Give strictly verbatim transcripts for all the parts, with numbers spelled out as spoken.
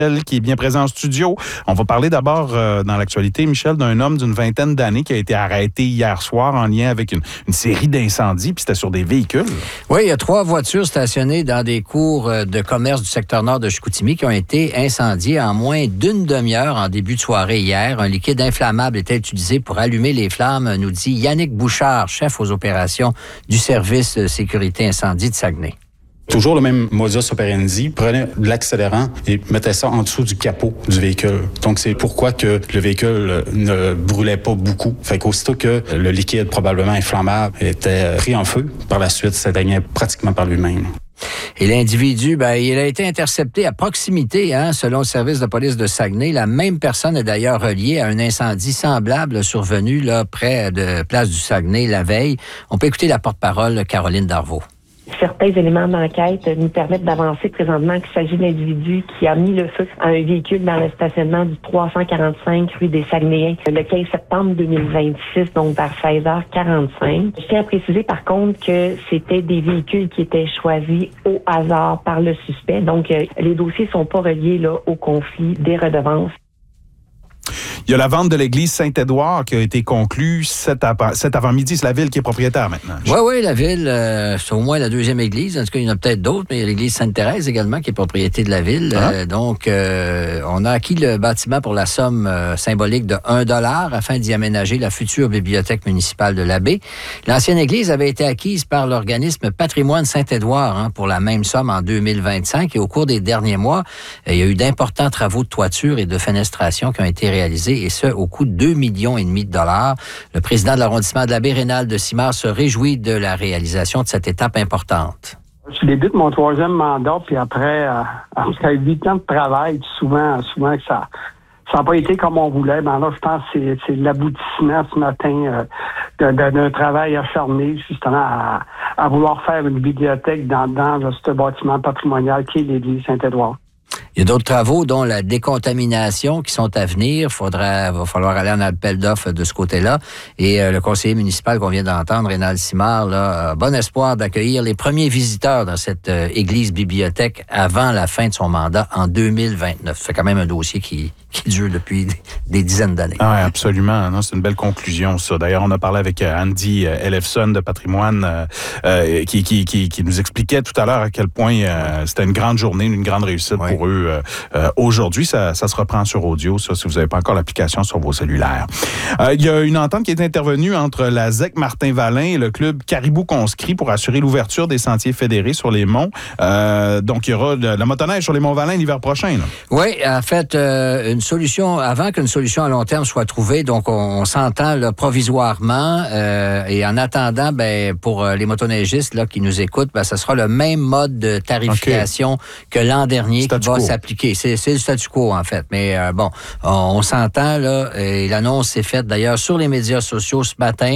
qui est bien présent en studio. On va parler d'abord euh, dans l'actualité, Michel, d'un homme d'une vingtaine d'années qui a été arrêté hier soir en lien avec une, une série d'incendies, puis c'était sur des véhicules. Oui, il y a trois voitures stationnées dans des cours de commerce du secteur nord de Chicoutimi qui ont été incendiées en moins d'une demi-heure en début de soirée hier. Un liquide inflammable était utilisé pour allumer les flammes, nous dit Yannick Bouchard, chef aux opérations du service de sécurité incendie de Saguenay. Toujours le même modus operandi, prenait de l'accélérant et mettait ça en dessous du capot du véhicule. Donc, c'est pourquoi que le véhicule ne brûlait pas beaucoup. Fait qu'aussitôt que le liquide, probablement inflammable, était pris en feu, par la suite, s'éteignait pratiquement par lui-même. Et l'individu, ben, il a été intercepté à proximité, hein, selon le service de police de Saguenay. La même personne est d'ailleurs reliée à un incendie semblable survenu là, près de Place du Saguenay la veille. On peut écouter la porte-parole Caroline Darvaux. Certains éléments d'enquête nous permettent d'avancer présentement qu'il s'agit d'un individu qui a mis le feu à un véhicule dans le stationnement du trois cent quarante-cinq rue des Saguenayens le quinze septembre deux mille vingt-six, donc vers seize heures quarante-cinq. Je tiens à préciser par contre que c'était des véhicules qui étaient choisis au hasard par le suspect. Donc, euh, les dossiers sont pas reliés là, au conflit des redevances. Il y a la vente de l'église Saint-Édouard qui a été conclue cet, avant, cet avant-midi. C'est la ville qui est propriétaire maintenant. Oui, oui, la ville, euh, c'est au moins la deuxième église. En tout cas, il y en a peut-être d'autres, mais il y a l'église Sainte-Thérèse également qui est propriété de la ville. Ah. Euh, donc, euh, on a acquis le bâtiment pour la somme euh, symbolique de un dollar afin d'y aménager la future bibliothèque municipale de l'Abbé. L'ancienne église avait été acquise par l'organisme Patrimoine Saint-Édouard hein, pour la même somme en deux mille vingt-cinq. Et au cours des derniers mois, il y a eu d'importants travaux de toiture et de fenestration qui ont été réalisés, et ce, au coût de deux millions et demi de dollars. Le président de l'arrondissement de l'Abbé, Rénal de Simard, se réjouit de la réalisation de cette étape importante. Je débute mon troisième mandat, puis après, euh, après huit ans de travail, souvent, souvent que ça ça n'a pas été comme on voulait. Ben là, je pense que c'est, c'est l'aboutissement ce matin euh, d'un, d'un travail acharné, justement, à, à vouloir faire une bibliothèque dans, dans ce bâtiment patrimonial qui est l'église Saint-Édouard. Il y a d'autres travaux, dont la décontamination, qui sont à venir. Il faudra, va falloir aller en appel d'offres de ce côté-là. Et euh, le conseiller municipal qu'on vient d'entendre, Rénal Simard, là, a bon espoir d'accueillir les premiers visiteurs dans cette euh, église-bibliothèque avant la fin de son mandat en deux mille vingt-neuf. C'est quand même un dossier qui, qui dure depuis des, des dizaines d'années. Ah, oui, absolument. Non, c'est une belle conclusion, ça. D'ailleurs, on a parlé avec Andy Ellefson de Patrimoine euh, euh, qui, qui, qui, qui nous expliquait tout à l'heure à quel point euh, c'était une grande journée, une grande réussite oui. pour eux. Euh, euh, aujourd'hui, ça, ça se reprend sur audio, ça, si vous n'avez pas encore l'application sur vos cellulaires. Euh, il y a une entente qui est intervenue entre la Z E C Martin-Valin et le club Caribou Conscrit pour assurer l'ouverture des sentiers fédérés sur les monts. Euh, donc, il y aura de la motoneige sur les monts Valin l'hiver prochain. Là. Oui, en fait, euh, une solution, avant qu'une solution à long terme soit trouvée, donc on, on s'entend là, provisoirement euh, et en attendant, ben, pour les motoneigistes là, qui nous écoutent, ben, ça sera le même mode de tarification okay. que l'an dernier qui va s'appliquer. C'est, c'est le statu quo, en fait. Mais euh, bon, on, on s'entend, là, et l'annonce s'est faite d'ailleurs sur les médias sociaux ce matin,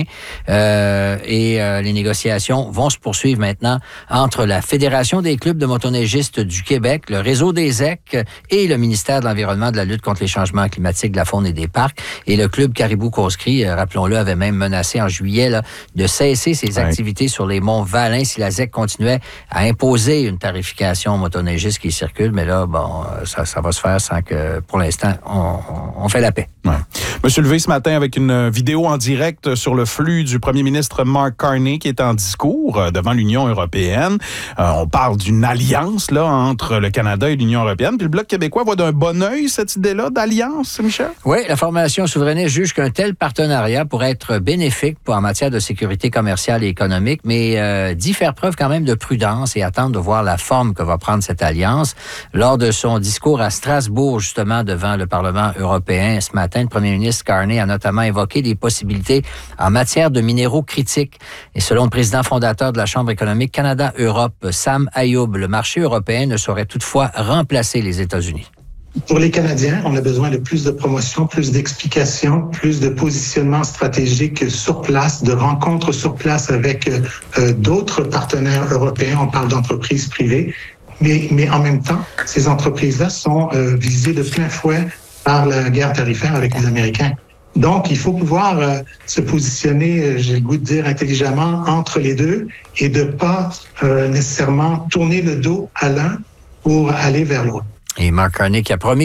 euh, et euh, les négociations vont se poursuivre maintenant entre la Fédération des clubs de motoneigistes du Québec, le réseau des Z E C et le ministère de l'Environnement, de la lutte contre les changements climatiques, de la faune et des parcs. Et le club Caribou Conscrit, euh, rappelons-le, avait même menacé en juillet là, de cesser ses ouais. activités sur les monts Valin si la Z E C continuait à imposer une tarification aux motoneigistes qui circulent. Mais là, bon, ça, ça va se faire sans que, pour l'instant, on, on fait la paix. Ouais. Je me suis levé ce matin avec une vidéo en direct sur le flux du premier ministre Mark Carney qui est en discours devant l'Union européenne. Euh, on parle d'une alliance là entre le Canada et l'Union européenne. Puis le Bloc québécois voit d'un bon œil cette idée-là d'alliance, Michel? Oui, la formation souverainiste juge qu'un tel partenariat pourrait être bénéfique pour, en matière de sécurité commerciale et économique, mais euh, d'y faire preuve quand même de prudence et attendre de voir la forme que va prendre cette alliance. Lors de son discours à Strasbourg, justement, devant le Parlement européen ce matin, le premier ministre Carney a notamment évoqué des possibilités en matière de minéraux critiques. Et selon le président fondateur de la Chambre économique Canada-Europe, Sam Ayoub, le marché européen ne saurait toutefois remplacer les États-Unis. Pour les Canadiens, on a besoin de plus de promotion, plus d'explications, plus de positionnement stratégique sur place, de rencontres sur place avec euh, d'autres partenaires européens. On parle d'entreprises privées. Mais, mais en même temps, ces entreprises-là sont euh, visées de plein fouet par la guerre tarifaire avec les Américains. Donc, il faut pouvoir euh, se positionner, j'ai le goût de dire, intelligemment entre les deux et de pas euh, nécessairement tourner le dos à l'un pour aller vers l'autre. Et Mark Carney qui a promis